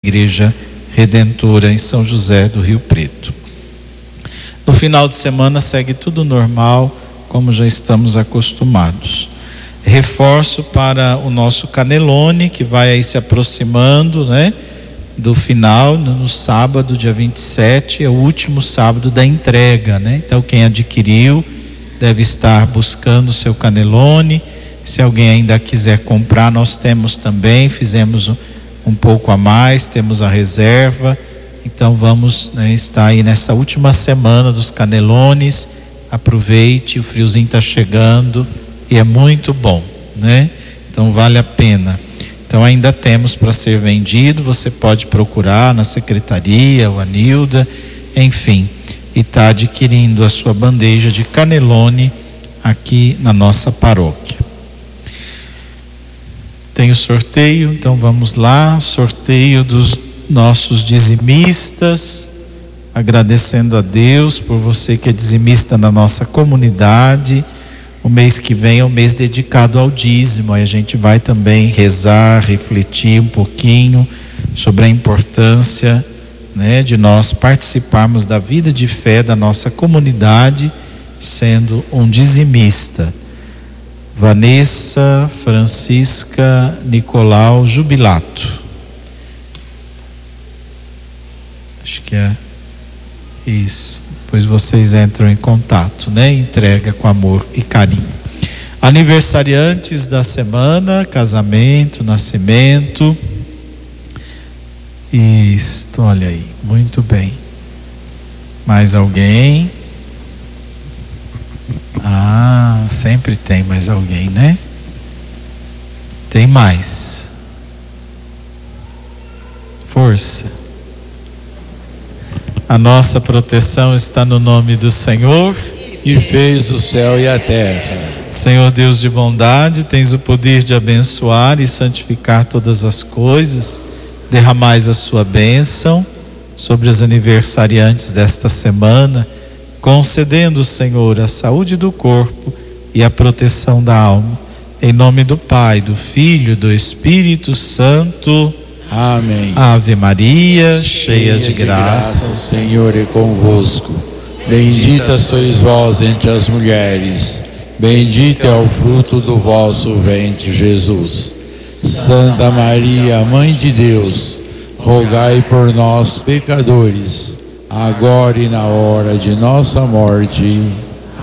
Igreja Redentora em São José do Rio Preto. No final de semana segue tudo normal, como já estamos acostumados. Reforço para o nosso Canelone, que vai aí se aproximando, né, do final, no sábado, dia 27, é o último sábado da entrega, né? Então quem adquiriu deve estar buscando o seu Canelone. Se alguém ainda quiser comprar, nós temos também, fizemos um pouco a mais, temos a reserva. Então vamos, né, estar aí nessa última semana dos Canelones. Aproveite, o friozinho está chegando e é muito bom, né? Então vale a pena. Então ainda temos para ser vendido, você pode procurar na secretaria, o Anilda, enfim, e está adquirindo a sua bandeja de Canelone aqui na nossa paróquia. Tem o sorteio, então vamos lá, sorteio dos nossos dizimistas, agradecendo a Deus por você que é dizimista na nossa comunidade. O mês que vem é um mês dedicado ao dízimo, aí a gente vai também rezar, refletir um pouquinho sobre a importância, né, de nós participarmos da vida de fé da nossa comunidade, sendo um dizimista. Vanessa Francisca Nicolau Jubilato. Acho que é isso. Depois vocês entram em contato, né? Entrega com amor e carinho. Aniversariantes da semana: casamento, nascimento. Isso, olha aí, muito bem. Mais alguém? Ah, sempre tem mais alguém, né? Tem mais. Força. A nossa proteção está no nome do Senhor, que fez o céu e a terra. Senhor Deus de bondade, tens o poder de abençoar e santificar todas as coisas. Derramais a sua bênção sobre os aniversariantes desta semana, concedendo, Senhor, a saúde do corpo e a proteção da alma. Em nome do Pai, do Filho e do Espírito Santo. Amém. Ave Maria, cheia de graça, o Senhor é convosco. Bendita sois vós entre as mulheres, bendito é o fruto do vosso ventre, Jesus. Santa Maria, Mãe de Deus, rogai por nós, pecadores, agora e na hora de nossa morte.